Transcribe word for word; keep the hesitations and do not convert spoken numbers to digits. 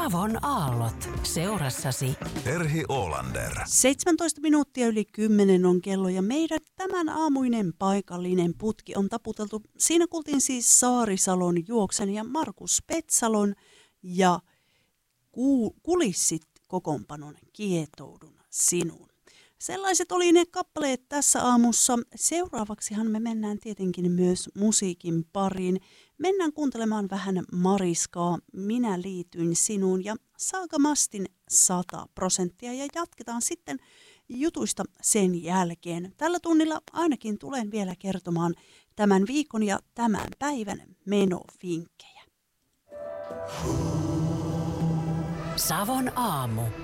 Savon aallot seurassasi. Terhi Oolander. seitsemäntoista minuuttia yli kymmenen on kello ja meidän tämän aamuinen paikallinen putki on taputeltu. Siinä kuultiin siis Saarisalon Juoksen ja Markus Petsalon ja ku- kulissit kokoonpanon Kietoudun sinuun. Sellaiset oli ne kappaleet tässä aamussa. Seuraavaksihan me mennään tietenkin myös musiikin pariin. Mennään kuuntelemaan vähän Mariskaa, Minä liityin sinuun ja Saga Mastin sata prosenttia ja jatketaan sitten jutuista sen jälkeen. Tällä tunnilla ainakin tulen vielä kertomaan tämän viikon ja tämän päivän menovinkkejä. Savon aamu.